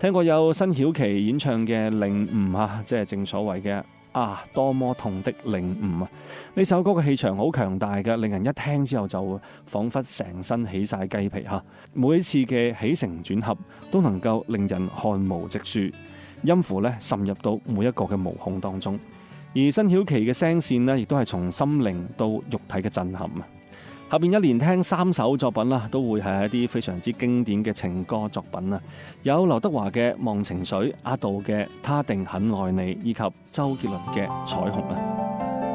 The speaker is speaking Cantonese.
聽過有辛曉琪演唱嘅《領悟》啊，即係正所謂嘅多麼痛的領悟啊！呢首歌嘅氣場好強大嘅，令人一聽之後就彷彿成身起晒雞皮嚇。每一次嘅起承轉合都能夠令人汗毛直豎，音符咧滲入到每一個嘅毛孔當中。而辛曉琪嘅聲線呢，亦都係從心靈到肉體嘅震撼啊！後邊一連聽3首作品啦，都會係一啲非常之經典嘅情歌作品啊，有劉德華嘅《忘情水》、阿杜嘅《他定很愛你》，以及周杰倫嘅《彩虹》啊。